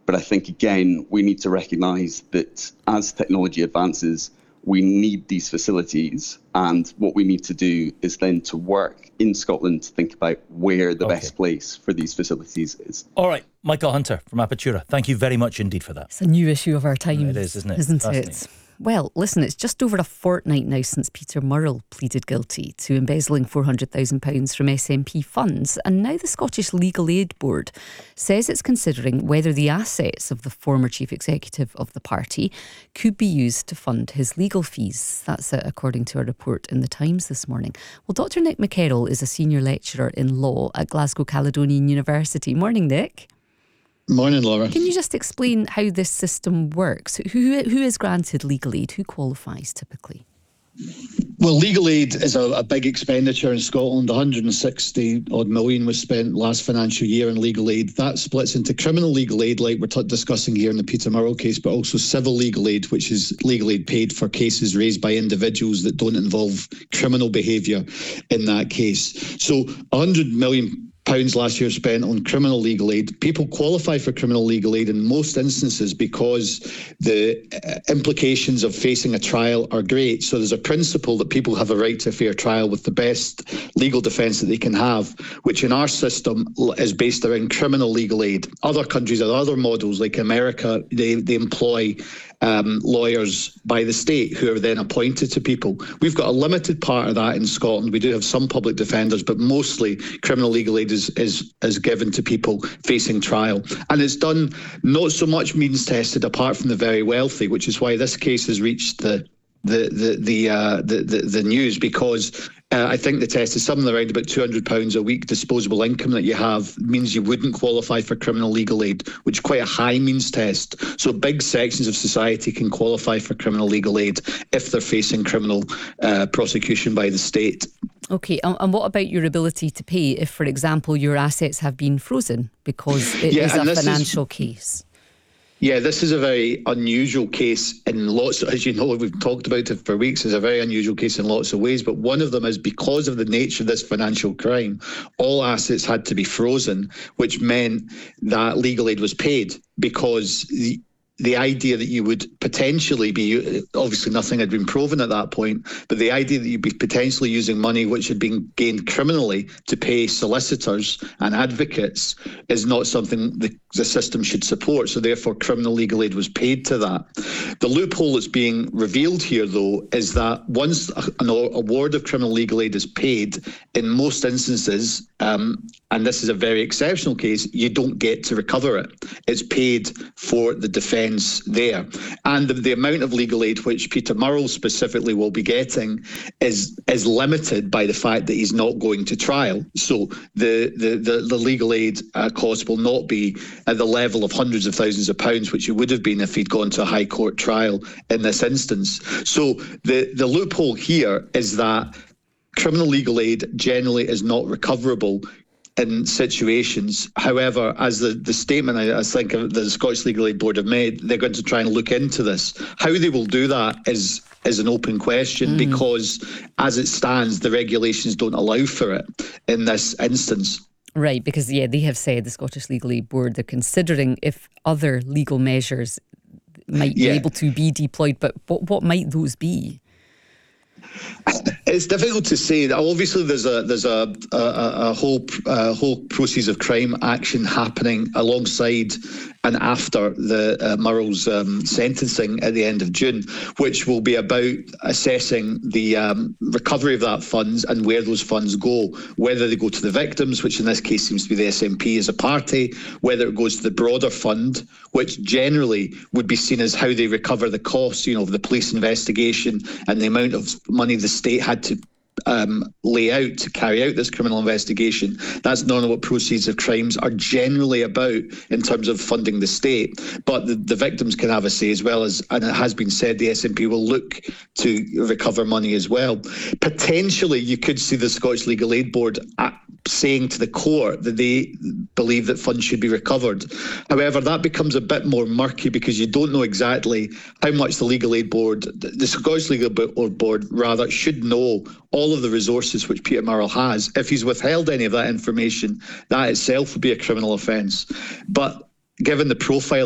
But I think, again, we need to recognise that as technology advances, we need these facilities, and what we need to do is then to work in Scotland to think about where the best place for these facilities is. All right, Michael Hunter from Apatura, thank you very much indeed for that. It's a new issue of our time. It is, isn't it? Isn't it? Well, listen, it's just over a fortnight now since Peter Murrell pleaded guilty to embezzling £400,000 from SNP funds, and now the Scottish Legal Aid Board says it's considering whether the assets of the former chief executive of the party could be used to fund his legal fees. That's according to a report in the Times this morning. Well, Dr Nick McKerroll is a senior lecturer in law at Glasgow Caledonian University. Morning, Nick. Morning, Laura. Can you just explain how this system works? Who is granted legal aid? Who qualifies typically? Well, legal aid is a big expenditure in Scotland. 160 odd million was spent last financial year in legal aid. That splits into criminal legal aid, like we're discussing here in the Peter Murrell case, but also civil legal aid, which is legal aid paid for cases raised by individuals that don't involve criminal behaviour in that case. So £100 million last year spent on criminal legal aid. People qualify for criminal legal aid in most instances because the implications of facing a trial are great. So there's a principle that people have a right to a fair trial with the best legal defence that they can have, which in our system is based around criminal legal aid. Other countries have other models, like America, they employ lawyers by the state who are then appointed to people. We've got a limited part of that in Scotland. We do have some public defenders, but mostly criminal legal aid is given to people facing trial. And it's done not so much means tested apart from the very wealthy, which is why this case has reached the news, because I think the test is something around about £200 a week disposable income that you have means you wouldn't qualify for criminal legal aid, which is quite a high means test. So big sections of society can qualify for criminal legal aid if they're facing criminal prosecution by the state. Okay, and what about your ability to pay if, for example, your assets have been frozen because it is a financial case? Yeah, this is a very unusual case in lots of, as you know, we've talked about it for weeks, it's a very unusual case in lots of ways, but one of them is because of the nature of this financial crime, all assets had to be frozen, which meant that legal aid was paid because the idea that you would potentially be, obviously nothing had been proven at that point, but the idea that you'd be potentially using money which had been gained criminally to pay solicitors and advocates is not something the system should support. So therefore criminal legal aid was paid to that. The loophole that's being revealed here, though, is that once an award of criminal legal aid is paid, in most instances, and this is a very exceptional case, you don't get to recover it. It's paid for the defence there. And the amount of legal aid which Peter Murrell specifically will be getting is limited by the fact that he's not going to trial. So the legal aid cost will not be at the level of hundreds of thousands of pounds, which it would have been if he'd gone to a High Court trial in this instance. So the loophole here is that criminal legal aid generally is not recoverable in situations. However, as the statement I think the Scottish Legal Aid Board have made, they're going to try and look into this. How they will do that is an open question because as it stands, the regulations don't allow for it in this instance. Right, because they have said, the Scottish Legal Aid Board, they're considering if other legal measures might be able to be deployed, but what might those be? It's difficult to say. Obviously, there's a whole process of crime action happening alongside and after the Murrell's sentencing at the end of June, which will be about assessing the recovery of that funds and where those funds go, whether they go to the victims, which in this case seems to be the SNP as a party, whether it goes to the broader fund, which generally would be seen as how they recover the costs, of the police investigation and the amount of money the state had to lay out to carry out this criminal investigation. That's not what proceeds of crimes are generally about in terms of funding the state. But the victims can have a say as well, as, and it has been said, the SNP will look to recover money as well. Potentially, you could see the Scottish Legal Aid Board saying to the court that they believe that funds should be recovered. However, that becomes a bit more murky because you don't know exactly how much the Legal Aid Board, the Scottish Legal Aid Board rather, should know all of the resources which Peter Murrell has. If he's withheld any of that information, that itself would be a criminal offence. But given the profile